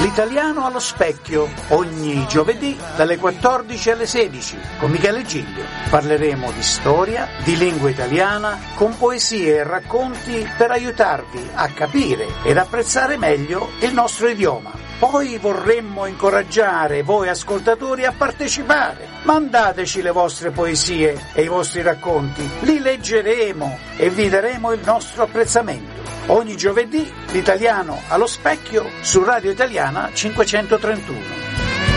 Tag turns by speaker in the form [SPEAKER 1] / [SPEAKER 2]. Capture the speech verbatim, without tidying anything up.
[SPEAKER 1] L'italiano allo specchio, ogni giovedì dalle quattordici alle sedici con Michele Giglio. Parleremo di storia, di lingua italiana, con poesie e racconti per aiutarvi a capire ed apprezzare meglio il nostro idioma. Poi vorremmo incoraggiare voi ascoltatori a partecipare. Mandateci le vostre poesie e i vostri racconti, li leggeremo e vi daremo il nostro apprezzamento. Ogni giovedì l'italiano allo specchio su Radio Italiana cinquecentotrentuno.